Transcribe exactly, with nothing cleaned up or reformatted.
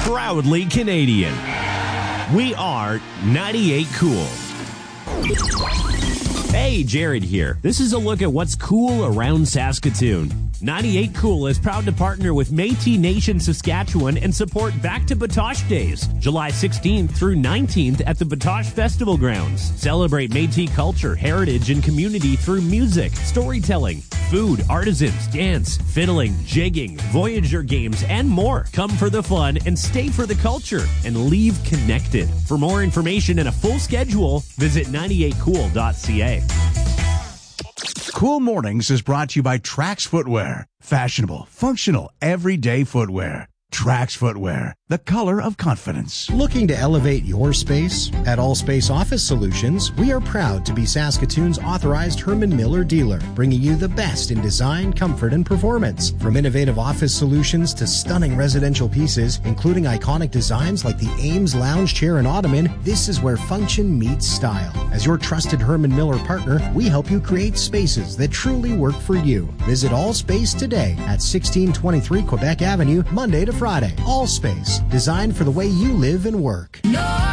proudly Canadian. We are ninety-eight Cool. Hey, Jared here. This is a look at what's cool around Saskatoon. ninety-eight Cool is proud to partner with Métis Nation Saskatchewan and support Back to Batoche Days, July sixteenth through nineteenth at the Batoche Festival Grounds. Celebrate Métis culture, heritage, and community through music, storytelling, food, artisans, dance, fiddling, jigging, Voyager games, and more. Come for the fun and stay for the culture and leave connected. For more information and a full schedule, visit ninety-eight cool dot c a. Cool Mornings is brought to you by Trax Footwear. Fashionable, functional, everyday footwear. Trax Footwear, the color of confidence. Looking to elevate your space? At All Space Office Solutions, we are proud to be Saskatoon's authorized Herman Miller dealer, bringing you the best in design, comfort, and performance. From innovative office solutions to stunning residential pieces, including iconic designs like the Ames lounge chair and ottoman, this is where function meets style. As your trusted Herman Miller partner, we help you create spaces that truly work for you. Visit All Space today at sixteen twenty-three Quebec Avenue, Monday to Friday. All Space, designed for the way you live and work. No.